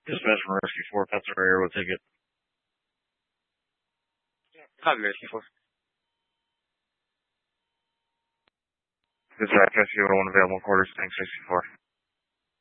Dispatch from Rescue 4, Pets are here, we'll take it. Copy, Rescue 4. Dispatch Rescue 1 available quarters, thanks, Rescue 4.